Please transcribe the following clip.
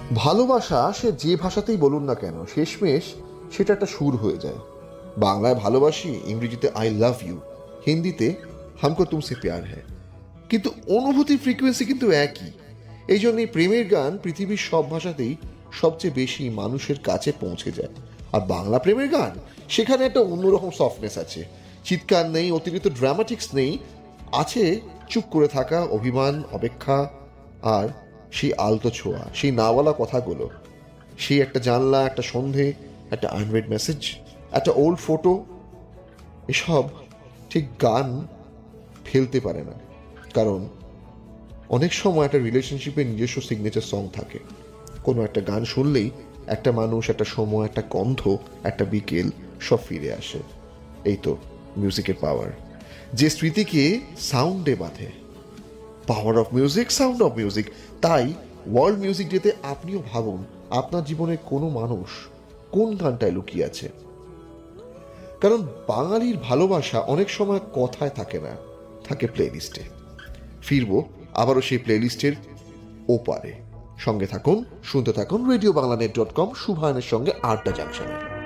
ভালোবাসা সে যে ভাষাতেই বলুন না কেন, শেষমেশ সেটা একটা সুর হয়ে যায়। বাংলায় ভালোবাসি, ইংরেজিতে আই লাভ ইউ, হিন্দিতে হামকো তুমসে প্যার হ্যায়। কিন্তু অনুভূতির ফ্রিকোয়েন্সি কিন্তু একই। এই জন্যই প্রেমের গান পৃথিবীর সব ভাষাতেই সবচেয়ে বেশি মানুষের কাছে পৌঁছে যায়। আর বাংলা প্রেমের গান, সেখানে একটা অন্যরকম সফটনেস আছে। চিৎকার নেই, অতিরিক্ত ড্রামাটিক্স নেই, আছে চুপ করে থাকা, অভিমান, অপেক্ষা, আর সেই আলতো ছোঁয়া, সেই না বলা কথাগুলো, সেই একটা জানলা, একটা সন্ধে, একটা আনরেড মেসেজ, একটা ওল্ড ফটো। এসব ঠিক গান ফেলতে পারে না, কারণ অনেক সময় একটা রিলেশনশিপের নিজস্ব সিগনেচার সং থাকে। কোনো একটা গান শুনলেই একটা মানুষ, একটা সময়, একটা গন্ধ, একটা বিকেল সব ফিরে আসে। এই তো মিউজিকের পাওয়ার, যে স্মৃতিকে সাউন্ডে বাঁধে। Power of music, sound of music. তাই ওয়ার্ল্ড মিউজিক ডেতে আপনিও ভাবুন আপনার জীবনে কোনো মানুষ কোন গানটায় লুকিয়ে আছে। কারণ বাঙালির ভালোবাসা অনেক সময় কথায় থাকে না, থাকে প্লেলিস্টে। ফিরবো আবারও সেই প্লেলিস্টের ওপারে। সঙ্গে থাকুন, শুনতে থাকুন রেডিও বাংলা নেট.com, শুভায়নের সঙ্গে আড্ডা জাংশনে।